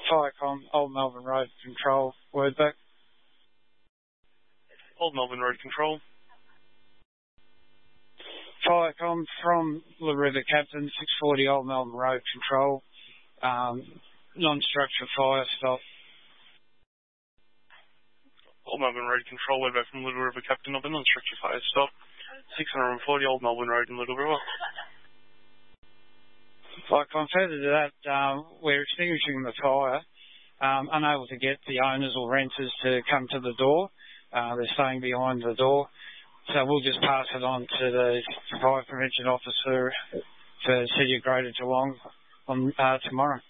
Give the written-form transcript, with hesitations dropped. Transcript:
Firecom, Old Melbourne Road Control, Wordback. Old Melbourne Road Control. Firecom from the River Captain, 640 Old Melbourne Road Control. Non-structure fire stop. Old Melbourne Road Control, Wordback from Little River Captain of a non-structure fire stop. 640 Old Melbourne Road in Little River. Firecom, further to that, we're extinguishing the fire. Unable to get the owners or renters to come to the door. They're staying behind the door. So we'll just pass it on to the fire prevention officer for City of Greater Geelong on tomorrow.